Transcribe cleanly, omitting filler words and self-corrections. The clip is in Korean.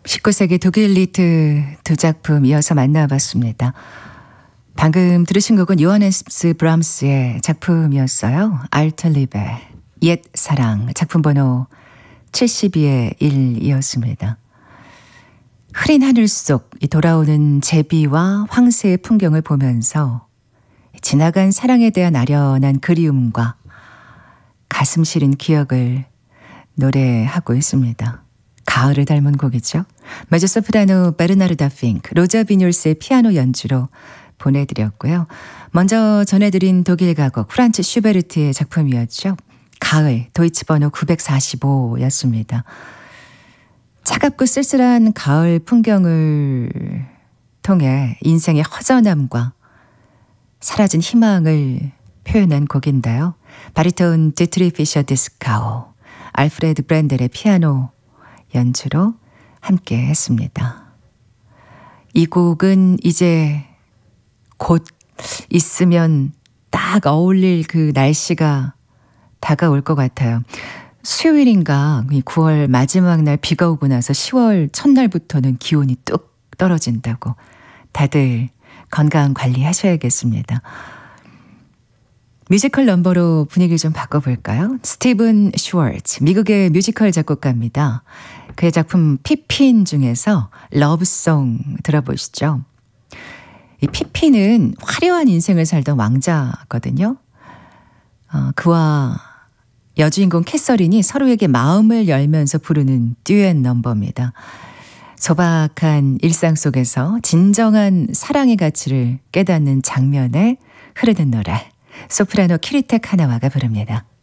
19세기 독일 리트 두 작품 이어서 만나봤습니다. 방금 들으신 곡은 요하네스 브람스의 작품이었어요. 알틀리베 옛 사랑 작품 번호 72의 1이었습니다. 흐린 하늘 속 돌아오는 제비와 황새의 풍경을 보면서 지나간 사랑에 대한 아련한 그리움과 가슴 시린 기억을 노래하고 있습니다. 가을을 닮은 곡이죠. 메조소프라노 베르나르다 핑크, 로저 비뉴스의 피아노 연주로 보내드렸고요. 먼저 전해드린 독일 가곡 프란츠 슈베르트의 작품이었죠. 가을, 도이치 번호 945였습니다. 차갑고 쓸쓸한 가을 풍경을 통해 인생의 허전함과 사라진 희망을 표현한 곡인데요. 바리톤 디트리 피셔 디스카우, 알프레드 브렌델의 피아노 연주로 함께 했습니다. 이 곡은 이제 곧 있으면 딱 어울릴 그 날씨가 다가올 것 같아요. 수요일인가 9월 마지막 날 비가 오고 나서 10월 첫날부터는 기온이 뚝 떨어진다고. 다들 건강 관리하셔야겠습니다. 뮤지컬 넘버로 분위기를 좀 바꿔볼까요? 스티븐 슈월츠, 미국의 뮤지컬 작곡가입니다. 그의 작품 피핀 중에서 러브송 들어보시죠. 이 피핀은 화려한 인생을 살던 왕자거든요. 그와 여주인공 캐서린이 서로에게 마음을 열면서 부르는 듀엣 넘버입니다. 소박한 일상 속에서 진정한 사랑의 가치를 깨닫는 장면에 흐르는 노래. 소프라노 키리테 카나와가 부릅니다.